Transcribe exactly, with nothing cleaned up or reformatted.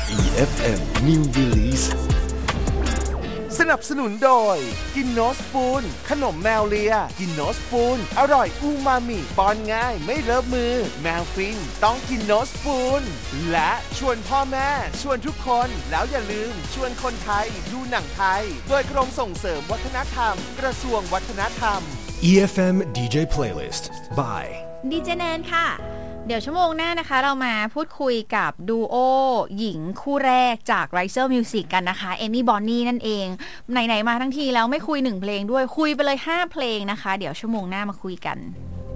อี เอฟ เอ็ม New Release สนับสนุนโดยกินโนสปูนขนมแมวเลียกินโนสปูนอร่อยอูมามิป้อนง่ายไม่เลอะมือแมวฟินต้องกินโนสปูนและชวนพ่อแม่ชวนทุกคนแล้วอย่าลืมชวนคนไทยดูหนังไทยโดยกรมส่งเสริมวัฒนธรรมกระทรวงวัฒนธรรมอี เอฟ เอ็ม ดี เจ Playlist by ดีเจแนนค่ะเดี๋ยวชั่วโมงหน้านะคะเรามาพูดคุยกับดูโอหญิงคู่แรกจาก Riser Music กันนะคะเอมี่บอนนี่นั่นเองไหนๆมาทั้งทีแล้วไม่คุยหนึ่งเพลงด้วยคุยไปเลยห้าเพลงนะคะเดี๋ยวชั่วโมงหน้ามาคุยกัน